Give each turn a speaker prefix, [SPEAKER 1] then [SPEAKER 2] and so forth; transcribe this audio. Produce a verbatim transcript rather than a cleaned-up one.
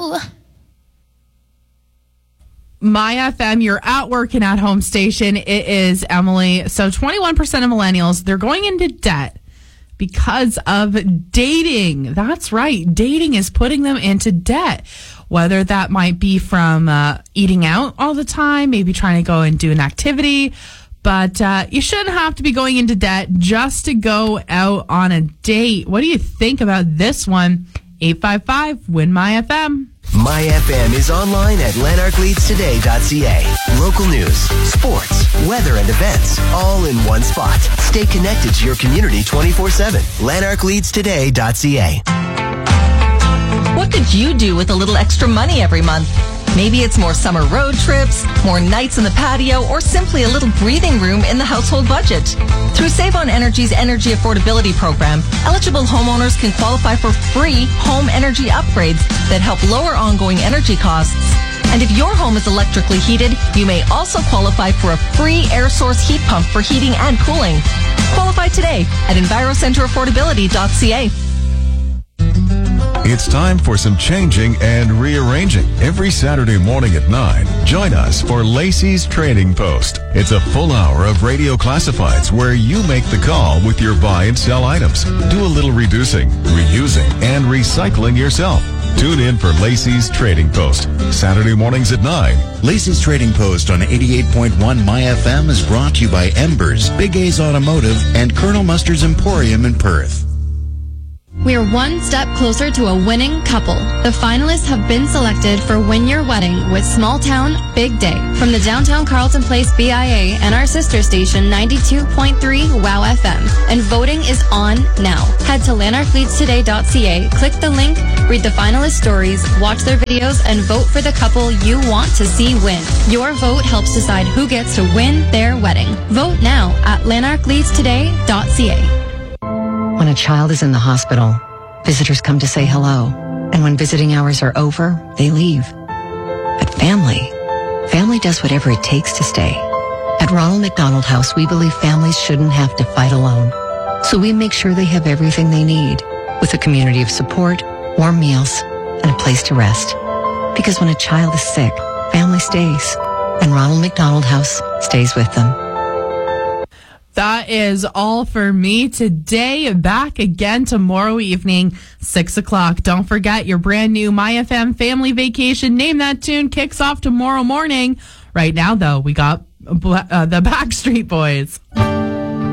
[SPEAKER 1] you.
[SPEAKER 2] My F M, your at work and at home station. It is Emily. So twenty-one percent of millennials, they're going into debt because of dating. That's right. Dating is putting them into debt. Whether that might be from uh, eating out all the time, maybe trying to go and do an activity. But uh, you shouldn't have to be going into debt just to go out on a date. What do you think about this one? eight five five, win my F M.
[SPEAKER 3] My F M is online at lanark leads today dot c a. Local news, sports, weather, and events all in one spot. Stay connected to your community twenty-four seven. lanark leads today dot c a.
[SPEAKER 4] What could you do with a little extra money every month? Maybe it's more summer road trips, more nights in the patio, or simply a little breathing room in the household budget. Through Save on Energy's Energy Affordability Program, eligible homeowners can qualify for free home energy upgrades that help lower ongoing energy costs. And if your home is electrically heated, you may also qualify for a free air source heat pump for heating and cooling. Qualify today at enviro center affordability dot c a.
[SPEAKER 5] It's time for some changing and rearranging. Every Saturday morning at nine, join us for Lacey's Trading Post. It's a full hour of radio classifieds where you make the call with your buy and sell items. Do a little reducing, reusing, and recycling yourself. Tune in for Lacey's Trading Post, Saturday mornings at nine.
[SPEAKER 6] Lacey's Trading Post on eighty-eight point one My F M is brought to you by Embers, Big A's Automotive, and Colonel Mustard's Emporium in Perth.
[SPEAKER 7] We're one step closer to a winning couple. The finalists have been selected for Win Your Wedding with Small Town, Big Day from the Downtown Carlton Place B I A and our sister station ninety-two point three WOW F M. And voting is on now. Head to lanark leads today dot c a, click the link, read the finalist stories, watch their videos, and vote for the couple you want to see win. Your vote helps decide who gets to win their wedding. Vote now at lanark leads today dot c a.
[SPEAKER 8] When a child is in the hospital, visitors come to say hello. And when visiting hours are over, they leave. But family, family does whatever it takes to stay. At Ronald McDonald House, we believe families shouldn't have to fight alone. So we make sure they have everything they need, with a community of support, warm meals, and a place to rest. Because when a child is sick, family stays. And Ronald McDonald House stays with them.
[SPEAKER 2] That is all for me today. Back again tomorrow evening, six o'clock. Don't forget your brand new My F M Family Vacation. Name That Tune kicks off tomorrow morning. Right now, though, we got uh, the Backstreet Boys.